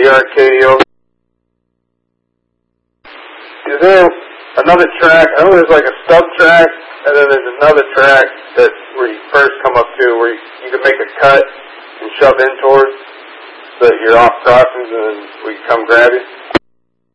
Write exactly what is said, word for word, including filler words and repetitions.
R K O. Is there another track? I know there's like a stub track, and then there's another track that where you first come up to, where you, you can make a cut and shove in towards, so that you're off crossings, and then we can come grab you.